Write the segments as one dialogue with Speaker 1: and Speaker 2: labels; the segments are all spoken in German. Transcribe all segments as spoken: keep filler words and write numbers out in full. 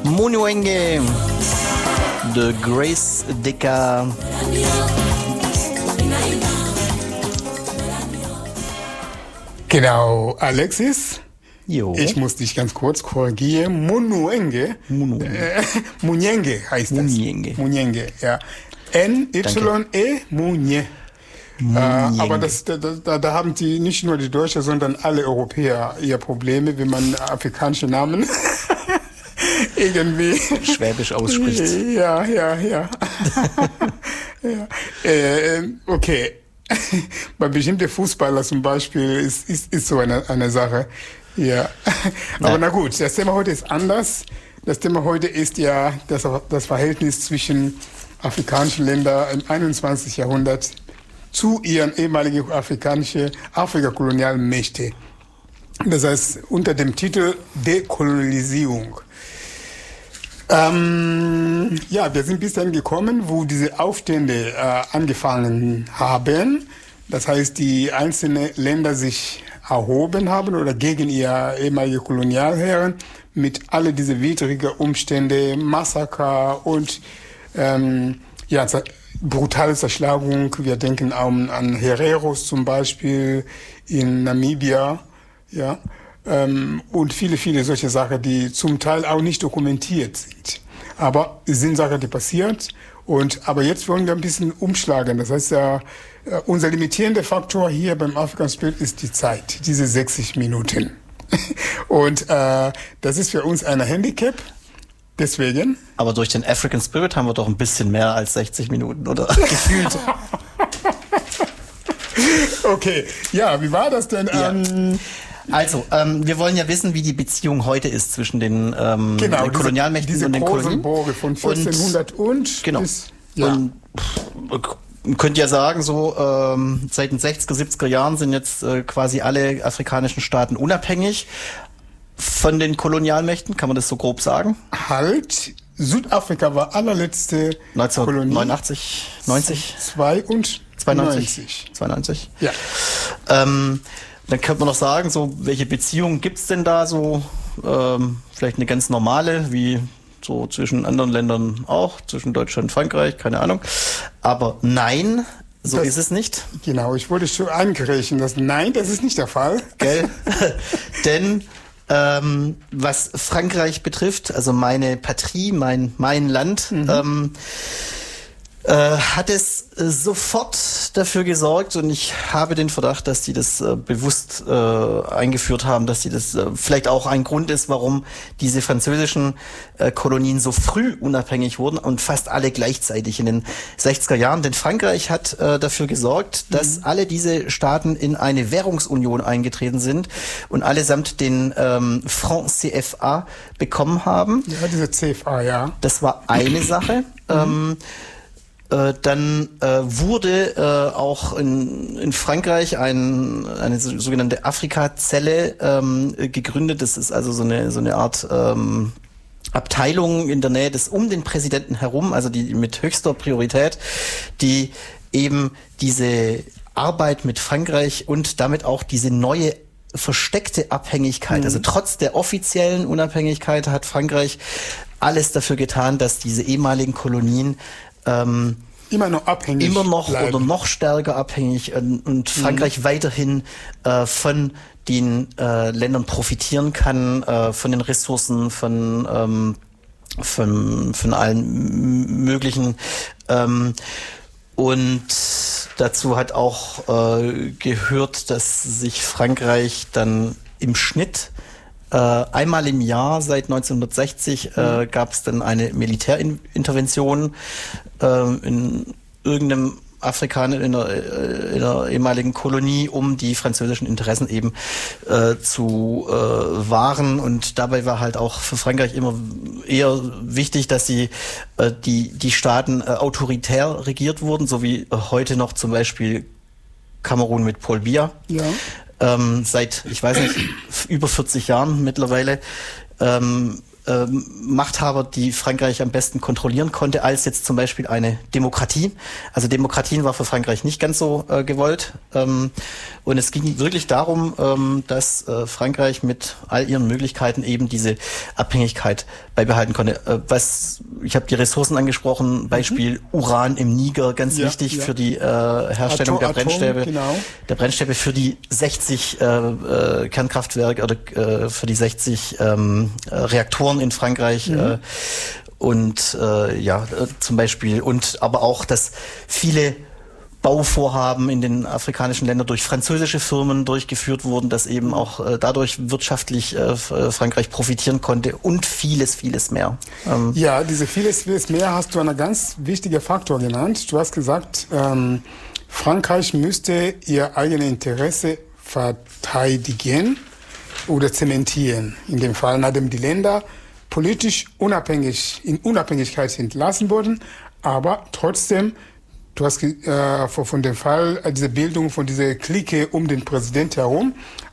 Speaker 1: Monuenge de Grace Dicker.
Speaker 2: Genau, Alexis.
Speaker 1: Jo.
Speaker 2: Ich muss dich ganz kurz korrigieren. Monuenge.
Speaker 1: Monuenge.
Speaker 2: Äh, Munyenge heißt das.
Speaker 1: Munyenge.
Speaker 2: Munyenge, ja. N Y E Munye. Äh, aber das, da, da, da haben die nicht nur die Deutschen, sondern alle Europäer ihr Probleme, wenn man afrikanische Namen irgendwie
Speaker 1: Schwäbisch ausspricht.
Speaker 2: Ja, ja, ja. ja. Äh, okay. Bei bestimmten Fußballern zum Beispiel ist, ist, ist so eine, eine Sache. Ja. Aber ja. Na gut, das Thema heute ist anders. Das Thema heute ist ja das, das Verhältnis zwischen afrikanischen Ländern im einundzwanzigsten Jahrhundert zu ihren ehemaligen afrikanischen Afrika-kolonialen Mächte. Das heißt, unter dem Titel Dekolonisierung. Ähm, ja, wir sind bis dahin gekommen, wo diese Aufstände äh, angefangen haben. Das heißt, die einzelnen Länder sich erhoben haben oder gegen ihre ehemalige Kolonialherren mit alle diese widrigen Umstände, Massaker und ähm, ja, brutale Zerschlagung. Wir denken an, an Hereros zum Beispiel in Namibia, ja, ähm, und viele, viele solche Sachen, die zum Teil auch nicht dokumentiert sind. Aber es sind Sachen, die passiert. Und, aber jetzt wollen wir ein bisschen umschlagen. Das heißt, ja, unser limitierender Faktor hier beim African Spirit ist die Zeit, diese sechzig Minuten. Und äh, das ist für uns ein Handicap. Deswegen.
Speaker 1: Aber durch den African Spirit haben wir doch ein bisschen mehr als sechzig Minuten, oder? Gefühlt.
Speaker 2: Okay, ja, wie war das denn?
Speaker 1: Ja.
Speaker 2: Ähm,
Speaker 1: also, ähm, wir wollen ja wissen, wie die Beziehung heute ist zwischen den, ähm,
Speaker 2: genau,
Speaker 1: den Kolonialmächten
Speaker 2: diese, diese
Speaker 1: und den Kolonien.
Speaker 2: Borge von vierzehnhundert und, und
Speaker 1: genau.
Speaker 2: bis, ja.
Speaker 1: Und pff, könnt ja sagen, so ähm, seit den sechziger, siebziger Jahren sind jetzt äh, quasi alle afrikanischen Staaten unabhängig von den Kolonialmächten, kann man das so grob sagen?
Speaker 2: Halt, Südafrika war allerletzte
Speaker 1: neunzehnhundertneunundachtzig, neunzig?
Speaker 2: Zwei und
Speaker 1: zweiundneunzig. zweiundneunzig.
Speaker 2: Ja.
Speaker 1: Ähm, dann könnte man noch sagen, so welche Beziehungen gibt's denn da so? Ähm, vielleicht eine ganz normale, wie so zwischen anderen Ländern auch, zwischen Deutschland und Frankreich, keine Ahnung. Aber nein, so
Speaker 2: das,
Speaker 1: ist es nicht.
Speaker 2: Genau, ich wollte schon angreifen, dass nein, das ist nicht der Fall.
Speaker 1: Gell? Denn ähm, was Frankreich betrifft, also meine Patrie, mein, mein Land, mhm. ähm, äh, hat es äh, sofort dafür gesorgt, und ich habe den Verdacht, dass die das äh, bewusst äh, eingeführt haben, dass die das äh, vielleicht auch ein Grund ist, warum diese französischen äh, Kolonien so früh unabhängig wurden und fast alle gleichzeitig in den sechziger Jahren. Denn Frankreich hat äh, dafür gesorgt, dass mhm. alle diese Staaten in eine Währungsunion eingetreten sind und allesamt den ähm, Franc C F A bekommen haben.
Speaker 2: Ja, diese C F A, ja.
Speaker 1: Das war eine Sache. Mhm. Ähm, Äh, dann äh, wurde äh, auch in, in Frankreich ein, eine so, sogenannte Afrika-Zelle ähm, gegründet. Das ist also so eine, so eine Art ähm, Abteilung in der Nähe des um den Präsidenten herum, also die mit höchster Priorität, die eben diese Arbeit mit Frankreich und damit auch diese neue versteckte Abhängigkeit, mhm. also trotz der offiziellen Unabhängigkeit hat Frankreich alles dafür getan, dass diese ehemaligen Kolonien Ähm,
Speaker 2: immer noch abhängig
Speaker 1: immer noch
Speaker 2: bleiben.
Speaker 1: oder noch stärker abhängig und, und Frankreich mhm. weiterhin äh, von den äh, Ländern profitieren kann, äh, von den Ressourcen, von ähm, von von allen möglichen ähm, und dazu hat auch äh, gehört, dass sich Frankreich dann im Schnitt Äh, einmal im Jahr seit neunzehnhundertsechzig äh, gab es dann eine Militärintervention äh, in irgendeinem Afrikaner, in einer, in einer ehemaligen Kolonie, um die französischen Interessen eben äh, zu äh, wahren. Und dabei war halt auch für Frankreich immer eher wichtig, dass sie äh, die, die Staaten äh, autoritär regiert wurden, so wie äh, heute noch zum Beispiel Kamerun mit Paul Biya.
Speaker 2: Ja.
Speaker 1: Ähm, seit, ich weiß nicht, über vierzig Jahren mittlerweile, ähm, ähm, Machthaber, die Frankreich am besten kontrollieren konnte, als jetzt zum Beispiel eine Demokratie. Also Demokratien war für Frankreich nicht ganz so äh, gewollt. Ähm, und es ging wirklich darum, ähm, dass äh, Frankreich mit all ihren Möglichkeiten eben diese Abhängigkeit beibehalten konnte. Äh, was, ich habe die Ressourcen angesprochen, Beispiel mhm. Uran im Niger, ganz ja, wichtig ja. für die äh, Herstellung Atom, der Brennstäbe, Atom, genau. der Brennstäbe für die sechzig äh, äh, Kernkraftwerke oder äh, für die sechzig ähm, Reaktoren in Frankreich mhm. äh, und äh, ja äh, zum Beispiel und aber auch, dass viele Bauvorhaben in den afrikanischen Ländern durch französische Firmen durchgeführt wurden, dass eben auch äh, dadurch wirtschaftlich äh, Frankreich profitieren konnte und vieles, vieles mehr.
Speaker 2: Ähm ja, diese vieles, vieles mehr hast du einen ganz wichtigen Faktor genannt. Du hast gesagt, ähm, Frankreich müsste ihr eigenes Interesse verteidigen oder zementieren. In dem Fall, nachdem die Länder politisch unabhängig, in Unabhängigkeit entlassen wurden, aber trotzdem, du hast äh, von dem Fall, äh, diese Bildung von dieser Clique um den Präsident herum,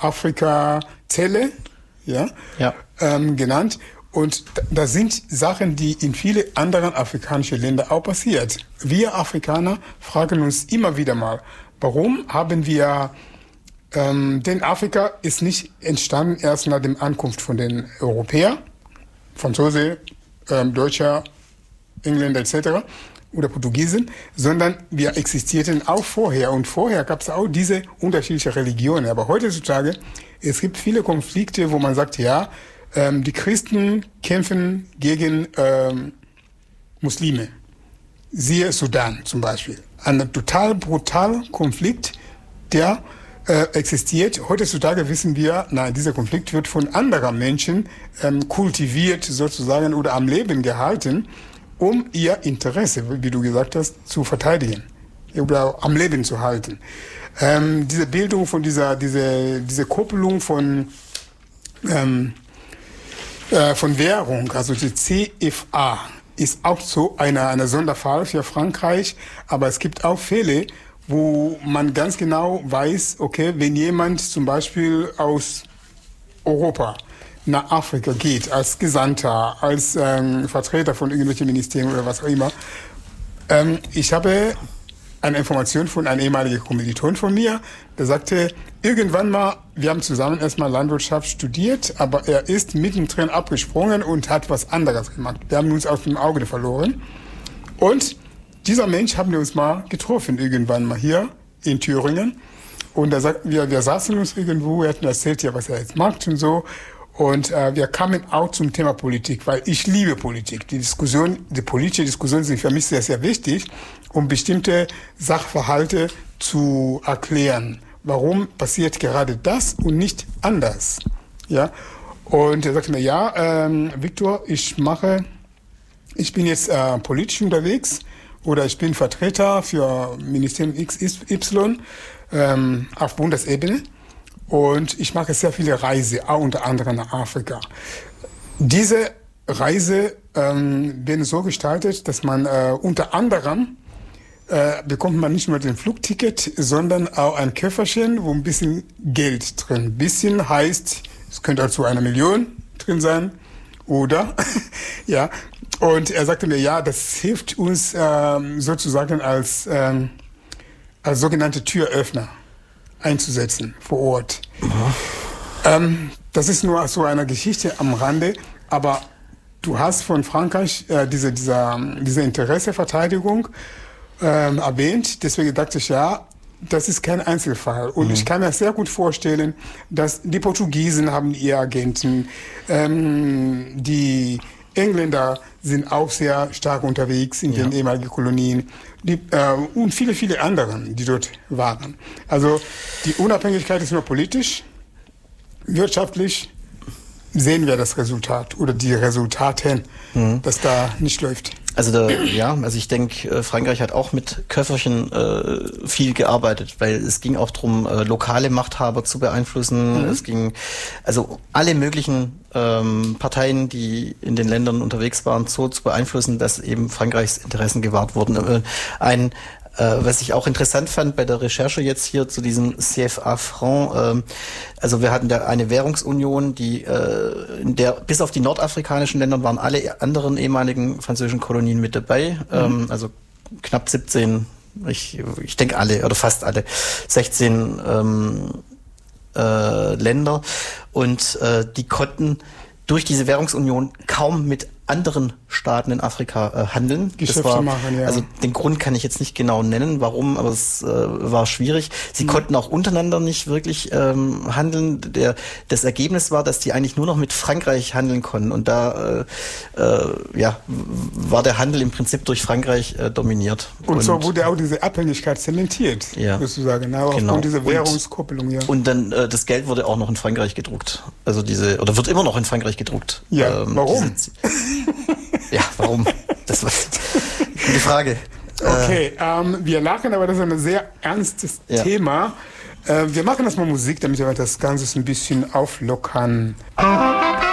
Speaker 2: Afrika-Zelle, ja, ja. Ähm, genannt. Und das sind Sachen, die in viele anderen afrikanische Länder auch passiert. Wir Afrikaner fragen uns immer wieder mal, warum haben wir, ähm, denn Afrika ist nicht entstanden erst nach der Ankunft von den Europäern, Franzose, ähm, Deutscher, Engländer et cetera oder Portugiesen, sondern wir existierten auch vorher. Und vorher gab es auch diese unterschiedlichen Religionen. Aber heutzutage, es gibt viele Konflikte, wo man sagt, ja, ähm, die Christen kämpfen gegen ähm, Muslime. Siehe Sudan zum Beispiel. Ein total brutaler Konflikt, der äh, existiert. Heutzutage wissen wir, na, dieser Konflikt wird von anderen Menschen ähm, kultiviert sozusagen oder am Leben gehalten, um ihr Interesse, wie du gesagt hast, zu verteidigen oder am Leben zu halten. Ähm, diese Bildung von dieser, diese, diese Koppelung von ähm, äh, von Währung, also die C F A, ist auch so eine, eine Sonderfall für Frankreich, aber es gibt auch Fälle, wo man ganz genau weiß, okay, wenn jemand zum Beispiel aus Europa nach Afrika geht, als Gesandter, als ähm, Vertreter von irgendwelchen Ministerien oder was auch immer. Ähm, ich habe eine Information von einem ehemaligen Kommiliton von mir, der sagte, irgendwann mal, wir haben zusammen erstmal Landwirtschaft studiert, aber er ist mittendrin abgesprungen und hat was anderes gemacht. Wir haben uns aus dem Auge verloren. Und dieser Mensch haben wir uns mal getroffen, irgendwann mal hier in Thüringen. Und er sagt, wir, wir saßen uns irgendwo, er hat mir erzählt, ja, was er jetzt macht und so. Und äh, wir kamen auch zum Thema Politik, weil ich liebe Politik. Die Diskussion, die politische Diskussionen sind für mich sehr, sehr wichtig, um bestimmte Sachverhalte zu erklären. Warum passiert gerade das und nicht anders? Ja. Und er sagte mir, ja, ähm, Viktor, ich mache, ich bin jetzt äh, politisch unterwegs oder ich bin Vertreter für Ministerium X Y ähm, auf Bundesebene. Und ich mache sehr viele Reisen, auch unter anderem nach Afrika. Diese Reise ähm, werden so gestaltet, dass man äh, unter anderem äh, bekommt man nicht nur den Flugticket, sondern auch ein Köfferchen, wo ein bisschen Geld drin. Ein bisschen heißt, es könnte also eine Million drin sein, oder? Ja. Und er sagte mir, ja, das hilft uns ähm, sozusagen als, ähm, als sogenannte Türöffner einzusetzen vor Ort. Ähm, das ist nur so eine Geschichte am Rande, aber du hast von Frankreich äh, diese, dieser, diese Interesseverteidigung ähm, erwähnt, deswegen dachte ich, ja, das ist kein Einzelfall. Und mhm. ich kann mir sehr gut vorstellen, dass die Portugiesen haben ihre Agenten, ähm, die Engländer sind auch sehr stark unterwegs in ja. den ehemaligen Kolonien die, äh, und viele, viele anderen, die dort waren. Also die Unabhängigkeit ist nur politisch, wirtschaftlich sehen wir das Resultat oder die Resultate, mhm. dass da nicht läuft.
Speaker 1: Also da, ja, also ich denke, Frankreich hat auch mit Köfferchen äh, viel gearbeitet, weil es ging auch darum, äh, lokale Machthaber zu beeinflussen. Mhm. Es ging also alle möglichen ähm, Parteien, die in den Ländern unterwegs waren, so zu beeinflussen, dass eben Frankreichs Interessen gewahrt wurden. Äh, ein Äh, was ich auch interessant fand bei der Recherche jetzt hier zu diesem C F A Franc, ähm, also wir hatten da eine Währungsunion, die äh, in der bis auf die nordafrikanischen Länder waren alle anderen ehemaligen französischen Kolonien mit dabei, mhm. ähm, also knapp siebzehn, ich, ich denke alle oder fast alle, sechzehn ähm, äh, Länder und äh, die konnten durch diese Währungsunion kaum mit anderen Staaten in Afrika äh, handeln.
Speaker 2: Geschäfte
Speaker 1: das war,
Speaker 2: machen, ja.
Speaker 1: Also den Grund kann ich jetzt nicht genau nennen, warum, aber es äh, war schwierig. Sie mhm. konnten auch untereinander nicht wirklich ähm, handeln. Der, das Ergebnis war, dass die eigentlich nur noch mit Frankreich handeln konnten. Und da äh, äh, ja, war der Handel im Prinzip durch Frankreich äh, dominiert.
Speaker 2: Und, und so wurde auch diese Abhängigkeit zementiert,
Speaker 1: ja,
Speaker 2: sozusagen, auch
Speaker 1: genau.
Speaker 2: aufgrund dieser Währungskoppelung. Ja.
Speaker 1: Und dann äh, das Geld wurde auch noch in Frankreich gedruckt. Also diese, oder wird immer noch in Frankreich gedruckt.
Speaker 2: Ja, ähm, warum?
Speaker 1: Diese, ja, warum? Das war eine gute Frage.
Speaker 2: Okay, ähm, wir lachen, aber das ist ein sehr ernstes
Speaker 1: ja.
Speaker 2: Thema. Äh, wir machen erstmal Musik, damit wir das Ganze ein bisschen auflockern.